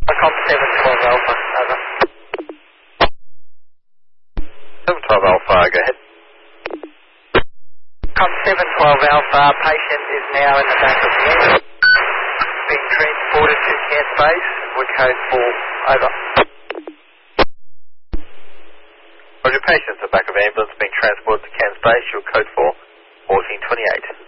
Com 712 Alpha, over. 712 Alpha, go ahead. Com 712 Alpha, patient is now in the back of the ambulance, being transported to care space, would code 4, over. Roger, patients at the back of ambulance being transported to Cairns Base, your code 4, 1428.